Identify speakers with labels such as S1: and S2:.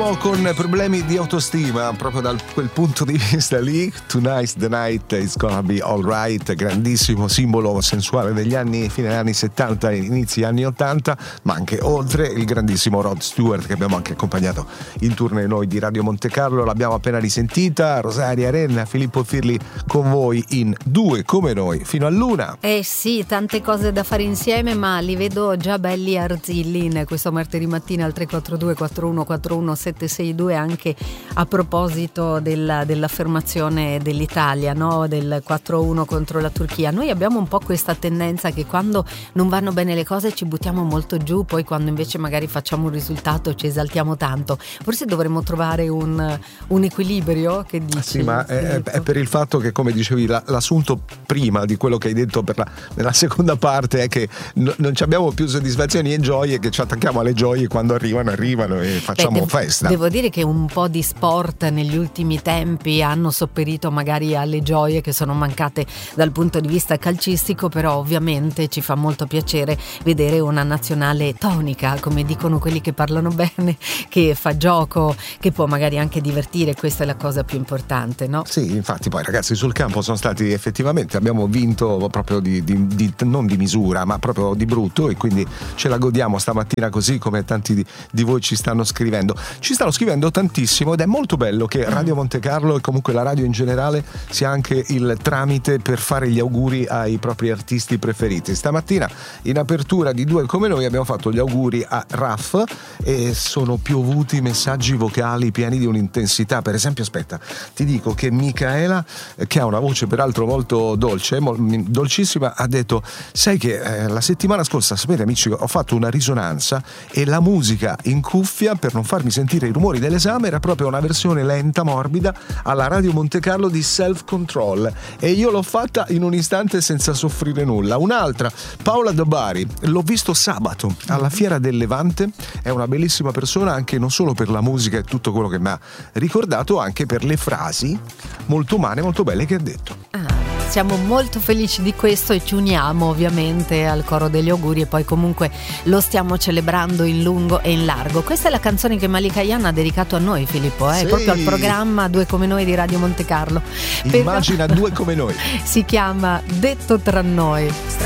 S1: po' con problemi di autostima, proprio da quel punto di vista lì. Tonight's the night, it's gonna be alright, grandissimo simbolo sensuale degli anni, fine anni 70, inizi anni 80, ma anche oltre, il grandissimo Rod Stewart, che abbiamo anche accompagnato in tournée noi di Radio Monte Carlo. L'abbiamo appena risentita, Rosaria Renna, Filippo Firli con voi in Due come noi fino all'una.
S2: Sì, tante cose da fare insieme, ma li vedo già belli arzilli in questo martedì mattina al 342 4141 762, anche a proposito dell'affermazione dell'Italia, no? Del 4-1 contro la Turchia. Noi abbiamo un po' questa tendenza che quando non vanno bene le cose ci buttiamo molto giù, poi quando invece magari facciamo un risultato ci esaltiamo tanto. Forse dovremmo trovare un equilibrio, che dici?
S1: Sì, ma è per il fatto che, come dicevi, l'assunto prima di quello che hai detto nella seconda parte è che non abbiamo più soddisfazioni e gioie, che ci attacchiamo alle gioie quando arrivano e facciamo festa.
S2: Devo dire che un po' di sport negli ultimi tempi hanno sopperito magari alle gioie che sono mancate dal punto di vista calcistico, però ovviamente ci fa molto piacere vedere una nazionale tonica, come dicono quelli che parlano bene, che fa gioco, che può magari anche divertire. Questa è la cosa più importante, no?
S1: Sì, infatti poi ragazzi sul campo sono stati effettivamente, abbiamo vinto proprio non di misura, ma proprio di brutto, e quindi ce la godiamo stamattina, così come tanti di voi ci stanno scrivendo tantissimo, ed è molto bello che Radio Monte Carlo, e comunque la radio in generale, sia anche il tramite per fare gli auguri ai propri artisti preferiti. Stamattina in apertura di Due come noi abbiamo fatto gli auguri a Raff e sono piovuti messaggi vocali pieni di un'intensità. Per esempio, aspetta, ti dico che Micaela, che ha una voce peraltro molto dolce, dolcissima, ha detto: sai che la settimana scorsa, sapete amici, ho fatto una risonanza e la musica in cuffia, per non farmi sentire i rumori dell'esame, era proprio una versione lenta, morbida, alla Radio Monte Carlo di Self Control, e io l'ho fatta in un istante senza soffrire nulla. Un'altra, Paola Dobari, l'ho visto sabato alla Fiera del Levante, è una bellissima persona, anche non solo per la musica e tutto quello che mi ha ricordato, anche per le frasi molto umane, molto belle che ha detto.
S2: Siamo molto felici di questo e ci uniamo ovviamente al coro degli auguri, e poi comunque lo stiamo celebrando in lungo e in largo. Questa è la canzone che Malika Ayane ha dedicato a noi, Filippo,
S1: sì,
S2: proprio al programma Due come noi di Radio Monte Carlo.
S1: Immagina Due come noi.
S2: Si chiama Detto tra noi.